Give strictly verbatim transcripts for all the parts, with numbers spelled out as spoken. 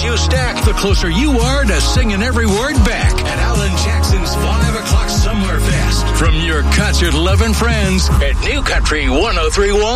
points you stack, the closer you are to singing every word back at Alan Jackson's five o'clock Summer Fest. From your concert-loving friends at New Country one oh three point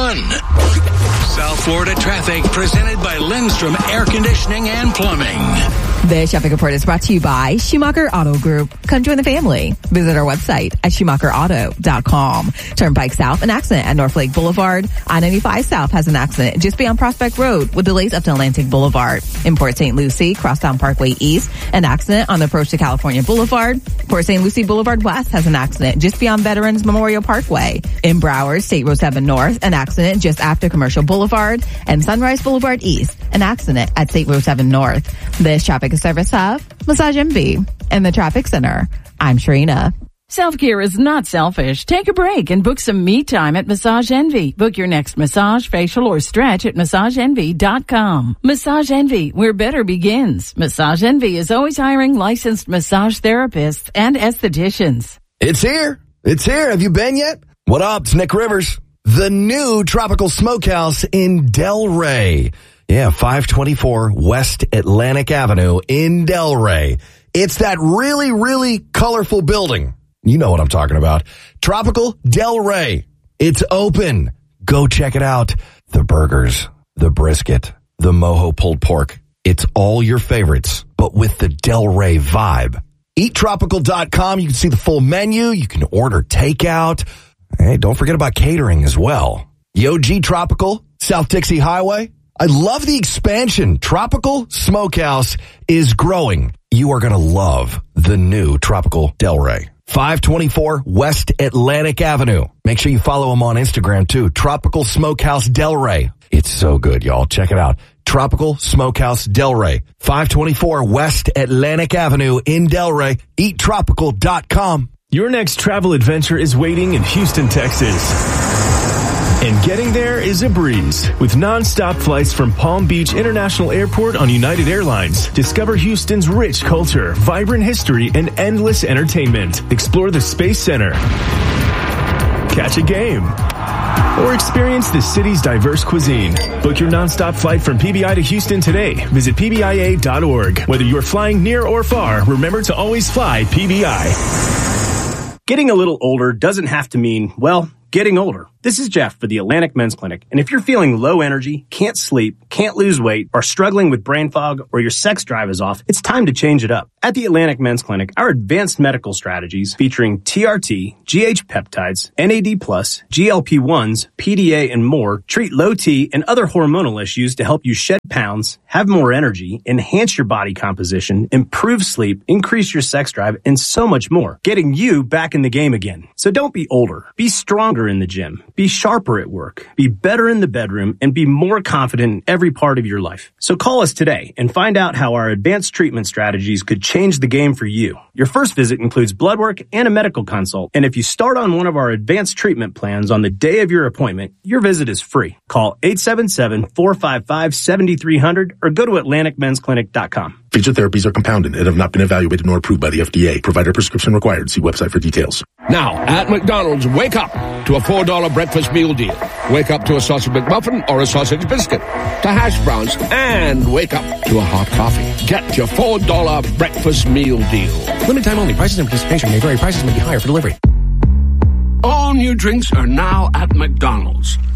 one. South Florida traffic presented by Lindstrom Air Conditioning and Plumbing. This traffic report is brought to you by Schumacher Auto Group. Come join the family. Visit our website at schumacher auto dot com. Turnpike South, an accident at North Lake Boulevard. I ninety-five South has an accident just beyond Prospect Road with delays up to Atlantic Boulevard. In Port Saint Lucie, Crosstown Parkway East, an accident on the approach to California Boulevard. Port Saint Lucie Boulevard West has an accident just beyond Veterans Memorial Parkway. In Broward, State Road seven North, an accident just after Commercial Boulevard. And Sunrise Boulevard East, an accident at State Road seven North. This traffic is service of Massage Envy and the Traffic Center. I'm Sharina. Self-care is not selfish. Take a break and book some me time at Massage Envy. Book your next massage, facial, or stretch at massage envy dot com. Massage Envy, where better begins. Massage Envy is always hiring licensed massage therapists and estheticians. It's here. It's here. Have you been yet? What up? It's Nick Rivers. The new Tropical Smokehouse in Delray. Yeah, five twenty-four West Atlantic Avenue in Delray. It's that really, really colorful building. You know what I'm talking about. Tropical Delray. It's open. Go check it out. The burgers, the brisket, the mojo pulled pork. It's all your favorites, but with the Delray vibe. eat tropical dot com. You can see the full menu. You can order takeout. Hey, don't forget about catering as well. Yo G Tropical, South Dixie Highway. I love the expansion. Tropical Smokehouse is growing. You are going to love the new Tropical Delray. five twenty-four West Atlantic Avenue. Make sure you follow them on Instagram too. Tropical Smokehouse Delray. It's so good, y'all. Check it out. Tropical Smokehouse Delray. five twenty-four West Atlantic Avenue in Delray. eat tropical dot com. Your next travel adventure is waiting in Houston, Texas. And getting there is a breeze. With non-stop flights from Palm Beach International Airport on United Airlines, discover Houston's rich culture, vibrant history, and endless entertainment. Explore the Space Center. Catch a game. Or experience the city's diverse cuisine. Book your non-stop flight from P B I to Houston today. Visit P B I A dot org. Whether you're flying near or far, remember to always fly P B I. Getting a little older doesn't have to mean, well, getting older. This is Jeff for the Atlantic Men's Clinic, and if you're feeling low energy, can't sleep, can't lose weight, are struggling with brain fog, or your sex drive is off, it's time to change it up. At the Atlantic Men's Clinic, our advanced medical strategies featuring T R T, G H peptides, N A D plus, G L P ones, P D A, and more treat low T and other hormonal issues to help you shed pounds, have more energy, enhance your body composition, improve sleep, increase your sex drive, and so much more, getting you back in the game again. So don't be older. Be stronger in the gym. Be sharper at work, be better in the bedroom, and be more confident in every part of your life. So call us today and find out how our advanced treatment strategies could change the game for you. Your first visit includes blood work and a medical consult, and if you start on one of our advanced treatment plans on the day of your appointment, your visit is free. Call eight seven seven, four five five, seven three zero zero or go to atlantic men's clinic dot com. Feature therapies are compounded and have not been evaluated nor approved by the F D A. Provider prescription required. See website for details. Now, at McDonald's, wake up to a four dollar breakfast meal deal. Wake up to a sausage McMuffin or a sausage biscuit, to hash browns, and wake up to a hot coffee. Get your four dollar breakfast meal deal. Limited time only. Prices and participation may vary. Prices may be higher for delivery. All new drinks are now at McDonald's.